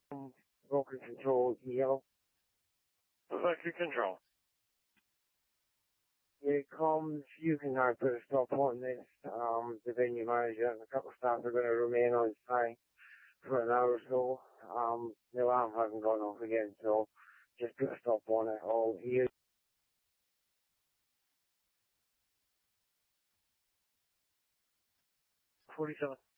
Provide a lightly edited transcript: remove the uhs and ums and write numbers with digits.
Broken control yellow. Electric control. Here it comes. You can now put a stop on this. The venue manager and a couple of staff are going to remain on site for an hour or so. The alarm hasn't gone off again, so just put a stop on it. All here. 47.